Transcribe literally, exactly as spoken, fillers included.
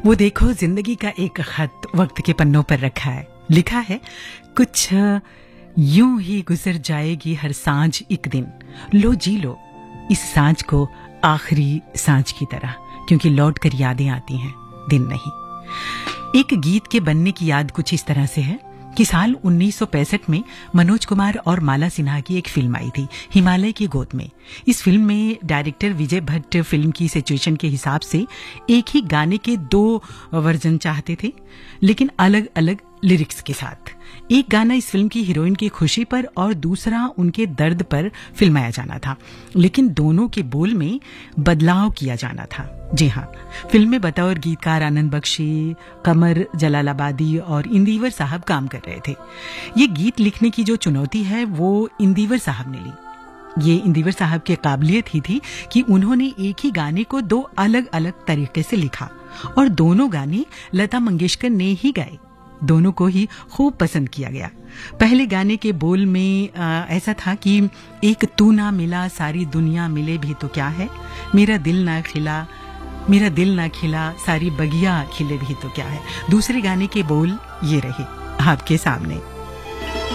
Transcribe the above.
वो देखो जिंदगी का एक खत वक्त के पन्नों पर रखा है, लिखा है कुछ यूं ही गुजर जाएगी हर सांझ एक दिन, लो जी लो इस सांझ को आखिरी सांझ की तरह, क्योंकि लौट कर यादें आती हैं, दिन नहीं। एक गीत के बनने की याद कुछ इस तरह से है कि साल उन्नीस सौ पैंसठ में मनोज कुमार और माला सिन्हा की एक फिल्म आई थी, हिमालय की गोद में। इस फिल्म में डायरेक्टर विजय भट्ट फिल्म की सिचुएशन के हिसाब से एक ही गाने के दो वर्जन चाहते थे, लेकिन अलग अलग लिरिक्स के साथ। एक गाना इस फिल्म की हीरोइन की खुशी पर और दूसरा उनके दर्द पर फिल्माया जाना था, लेकिन दोनों के बोल में बदलाव किया जाना था। जी हाँ, फिल्म में बतौर गीतकार आनंद बख्शी, कमर जलालाबादी और इंदिवर साहब काम कर रहे थे। ये गीत लिखने की जो चुनौती है वो इंदिवर साहब ने ली। ये इंदिवर साहब की काबिलियत ही थी कि उन्होंने एक ही गाने को दो अलग अलग तरीके से लिखा और दोनों गाने लता मंगेशकर ने ही गाए। दोनों को ही खूब पसंद किया गया। पहले गाने के बोल में आ, ऐसा था कि एक तू ना मिला सारी दुनिया मिले भी तो क्या है, मेरा दिल ना खिला मेरा दिल ना खिला सारी बगिया खिले भी तो क्या है। दूसरे गाने के बोल ये रहे आपके सामने।